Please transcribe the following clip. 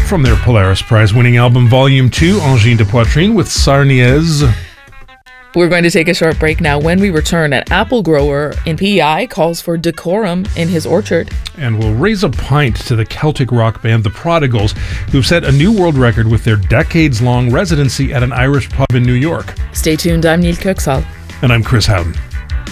From their Polaris Prize-winning album Volume 2, Angine de Poitrine with Sarniez. We're going to take a short break now. When we return, an apple grower in PEI calls for decorum in his orchard. And we'll raise a pint to the Celtic rock band The Prodigals, who've set a new world record with their decades-long residency at an Irish pub in New York. Stay tuned. I'm Neil Kirksall. And I'm Chris Howden.